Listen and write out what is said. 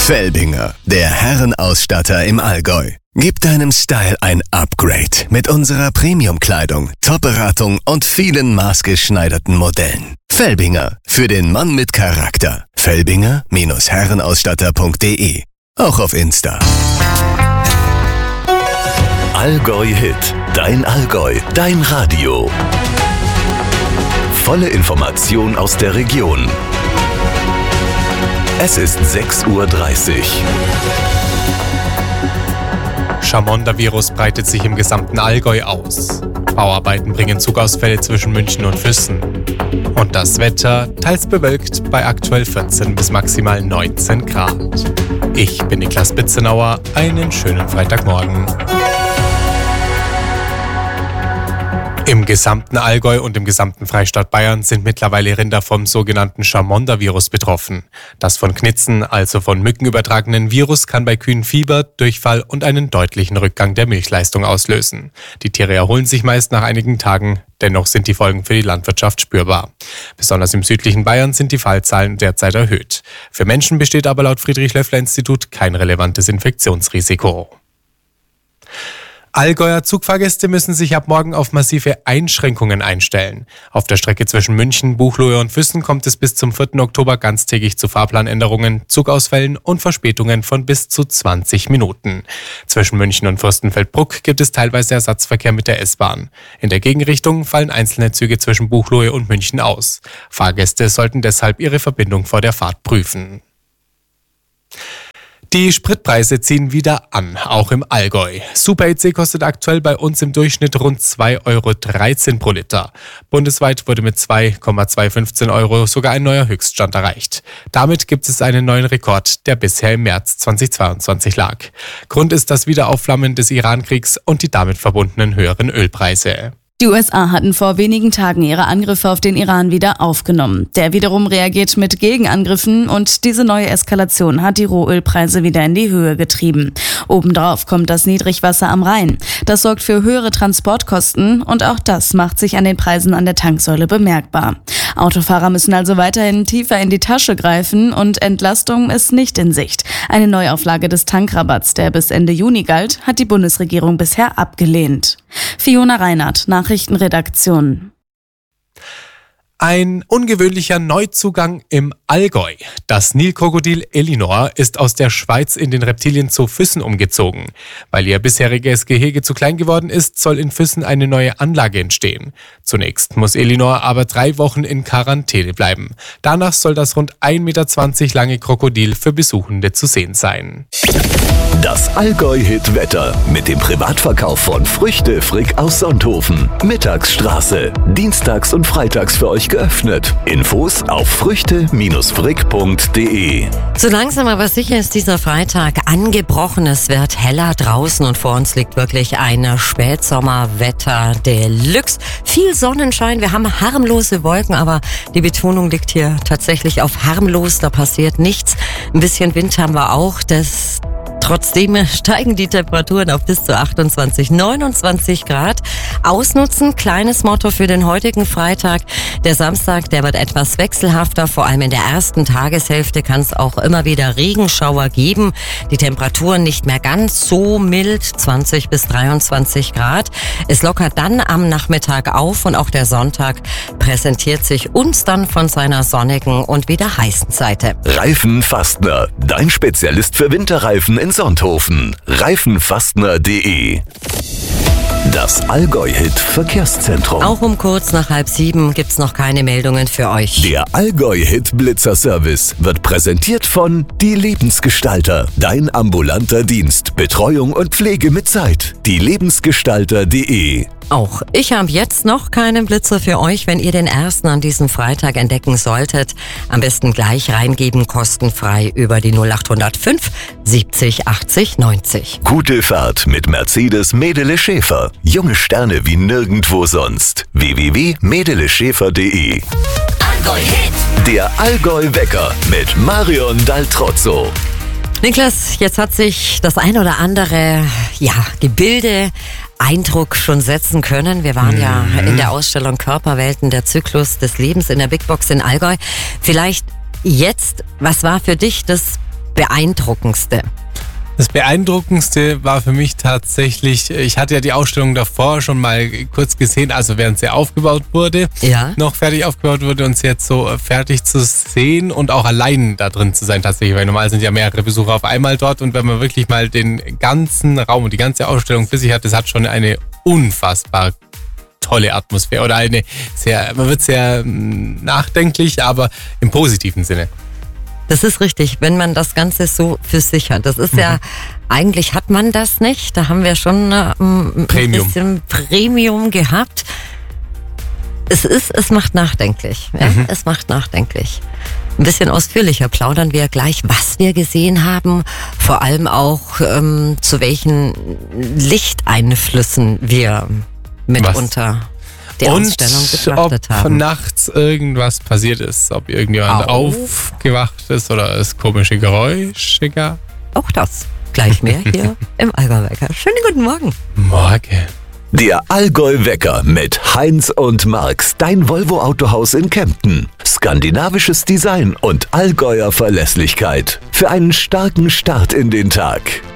Felbinger, der Herrenausstatter im Allgäu. Gib deinem Style ein Upgrade mit unserer Premium-Kleidung, Top-Beratung und vielen maßgeschneiderten Modellen. Felbinger, für den Mann mit Charakter. Felbinger-Herrenausstatter.de. Auch auf Insta. Allgäu Hit, dein Allgäu, dein Radio. Volle Information aus der Region. Es ist 6:30 Uhr. Chamonda-Virus breitet sich im gesamten Allgäu aus. Bauarbeiten bringen Zugausfälle zwischen München und Füssen. Und das Wetter teils bewölkt bei aktuell 14 bis maximal 19 Grad. Ich bin Niklas Bitzenauer, einen schönen Freitagmorgen. Im gesamten Allgäu und im gesamten Freistaat Bayern sind mittlerweile Rinder vom sogenannten Chamonda-Virus betroffen. Das von Knitzen, also von Mücken übertragenen Virus, kann bei Kühen Fieber, Durchfall und einen deutlichen Rückgang der Milchleistung auslösen. Die Tiere erholen sich meist nach einigen Tagen, dennoch sind die Folgen für die Landwirtschaft spürbar. Besonders im südlichen Bayern sind die Fallzahlen derzeit erhöht. Für Menschen besteht aber laut Friedrich-Löffler-Institut kein relevantes Infektionsrisiko. Allgäuer Zugfahrgäste müssen sich ab morgen auf massive Einschränkungen einstellen. Auf der Strecke zwischen München, Buchloe und Füssen kommt es bis zum 4. Oktober ganztägig zu Fahrplanänderungen, Zugausfällen und Verspätungen von bis zu 20 Minuten. Zwischen München und Fürstenfeldbruck gibt es teilweise Ersatzverkehr mit der S-Bahn. In der Gegenrichtung fallen einzelne Züge zwischen Buchloe und München aus. Fahrgäste sollten deshalb ihre Verbindung vor der Fahrt prüfen. Die Spritpreise ziehen wieder an, auch im Allgäu. Super EC kostet aktuell bei uns im Durchschnitt rund 2,13 € pro Liter. Bundesweit wurde mit 2,215 € sogar ein neuer Höchststand erreicht. Damit gibt es einen neuen Rekord, der bisher im März 2022 lag. Grund ist das Wiederaufflammen des Iran-Kriegs und die damit verbundenen höheren Ölpreise. Die USA hatten vor wenigen Tagen ihre Angriffe auf den Iran wieder aufgenommen. Der wiederum reagiert mit Gegenangriffen und diese neue Eskalation hat die Rohölpreise wieder in die Höhe getrieben. Obendrauf kommt das Niedrigwasser am Rhein. Das sorgt für höhere Transportkosten und auch das macht sich an den Preisen an der Tanksäule bemerkbar. Autofahrer müssen also weiterhin tiefer in die Tasche greifen und Entlastung ist nicht in Sicht. Eine Neuauflage des Tankrabatts, der bis Ende Juni galt, hat die Bundesregierung bisher abgelehnt. Fiona Reinhardt, Nachrichtenredaktion. Ein ungewöhnlicher Neuzugang im Allgäu. Das Nilkrokodil Elinor ist aus der Schweiz in den Reptilienzoo Füssen umgezogen. Weil ihr bisheriges Gehege zu klein geworden ist, soll in Füssen eine neue Anlage entstehen. Zunächst muss Elinor aber 3 Wochen in Quarantäne bleiben. Danach soll das rund 1,20 Meter lange Krokodil für Besuchende zu sehen sein. Das Allgäu-Hit-Wetter mit dem Privatverkauf von Früchte Frick aus Sonthofen. Mittagsstraße. Dienstags und freitags für euch geöffnet. Infos auf früchte-frick.de. So langsam aber sicher ist dieser Freitag angebrochen. Es wird heller draußen und vor uns liegt wirklich ein Spätsommerwetter Deluxe. Viel Sonnenschein, wir haben harmlose Wolken, aber die Betonung liegt hier tatsächlich auf harmlos, da passiert nichts. Ein bisschen Wind haben wir auch, Trotzdem steigen die Temperaturen auf bis zu 28, 29 Grad. Ausnutzen, kleines Motto für den heutigen Freitag. Der Samstag, der wird etwas wechselhafter. Vor allem in der ersten Tageshälfte kann es auch immer wieder Regenschauer geben. Die Temperaturen nicht mehr ganz so mild, 20 bis 23 Grad. Es lockert dann am Nachmittag auf und auch der Sonntag präsentiert sich uns dann von seiner sonnigen und wieder heißen Seite. Reifenfastner, dein Spezialist für Winterreifen in Sonthofen. Reifenfastner.de. Das Allgäu-Hit Verkehrszentrum. Auch um kurz nach 6:30 gibt's noch keine Meldungen für euch. Der Allgäu-Hit Blitzer-Service wird präsentiert von Die Lebensgestalter. Dein ambulanter Dienst. Betreuung und Pflege mit Zeit. dielebensgestalter.de. Auch ich habe jetzt noch keinen Blitzer für euch, wenn ihr den ersten an diesem Freitag entdecken solltet. Am besten gleich reingeben, kostenfrei über die 0805 70 80 90. Gute Fahrt mit Mercedes Medele Schäfer. Junge Sterne wie nirgendwo sonst. www.medeleschäfer.de. Allgäu-Hit. Der Allgäu-Wecker mit Marion Daltrozzo. Niklas, jetzt hat sich das ein oder andere Gebilde Eindruck schon setzen können. Wir waren ja in der Ausstellung Körperwelten, der Zyklus des Lebens in der Big Box in Allgäu. Vielleicht jetzt, was war für dich das Beeindruckendste? Das Beeindruckendste war für mich tatsächlich, ich hatte ja die Ausstellung davor schon mal kurz gesehen, also während sie aufgebaut wurde, noch fertig aufgebaut wurde und sie jetzt so fertig zu sehen und auch allein da drin zu sein tatsächlich, weil normal sind ja mehrere Besucher auf einmal dort und wenn man wirklich mal den ganzen Raum und die ganze Ausstellung für sich hat, das hat schon eine unfassbar tolle Atmosphäre oder man wird sehr nachdenklich, aber im positiven Sinne. Das ist richtig, wenn man das Ganze so für sich hat. Das ist ja, eigentlich hat man das nicht. Da haben wir schon ein bisschen Premium gehabt. Es macht nachdenklich. Ja? Es macht nachdenklich. Ein bisschen ausführlicher plaudern wir gleich, was wir gesehen haben. Vor allem auch, zu welchen Lichteinflüssen wir mitunter die Ausstellung betrachtet haben. Ob nachts irgendwas passiert ist, ob irgendjemand aufgewacht ist oder es komische Geräusche gab. Auch das. Gleich mehr hier im Allgäu-Wecker. Schönen guten Morgen. Morgen. Der Allgäu-Wecker mit Heinz und Marx, dein Volvo-Autohaus in Kempten. Skandinavisches Design und Allgäuer Verlässlichkeit. Für einen starken Start in den Tag.